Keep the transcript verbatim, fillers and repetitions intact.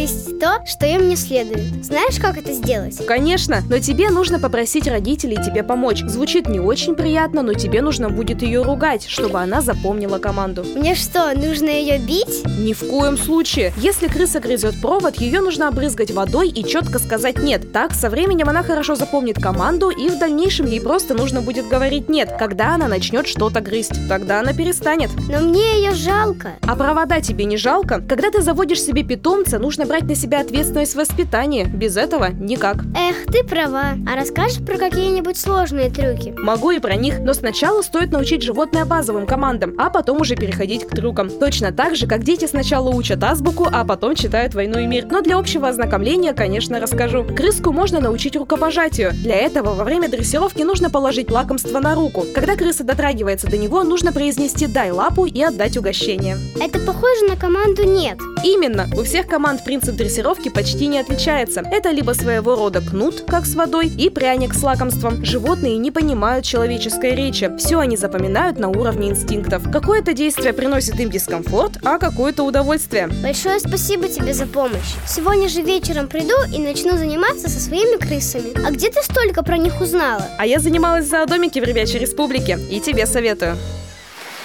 есть то, что им не следует. Знаешь, как это сделать? Конечно, но тебе нужно попросить родителей тебе помочь. Звучит не очень приятно, но тебе нужно будет ее ругать, чтобы она запомнила команду. Мне что, нужно ее бить? Ни в коем случае. Если крыса грызет провод, ее нужно обрызгать водой и четко сказать «нет». Так, со временем она хорошо запомнит команду, и в дальнейшем ей просто нужно будет говорить «нет», когда она начнет что-то грызть. Тогда она перестанет. Но мне ее жалко. А провода тебе не жалко? Когда ты заводишь себе питомца, нужно брать на себя ответственность в воспитании. Без этого никак. Эх, ты права. А расскажешь про какие-нибудь сложные трюки? Могу и про них, но сначала стоит научить животное базовым командам, а потом уже переходить к трюкам. Точно так же, как дети сначала учат азбуку, а потом читают «Войну и мир». Но для общего ознакомления, конечно, расскажу. Крыску можно научить рукопожатию. Для этого во время дрессировки нужно положить лакомство на руку. Когда крыса дотрагивается до него, нужно произнести «дай лапу» и отдать угощение. Это похоже на команду «нет». Именно. У всех команд принцип дрессировки почти не отличается. Это либо своего рода кнут, как с водой, и пряник с лакомством. Животные не понимают человеческой речи. Все они запоминают на уровне инстинктов. Какое-то действие приносит им дискомфорт, а какое-то удовольствие. Большое спасибо тебе за помощь. Сегодня же вечером приду и начну заниматься со своими крысами. А где ты столько про них узнала? А я занималась в зоодомике в Ребячей Республике. И тебе советую.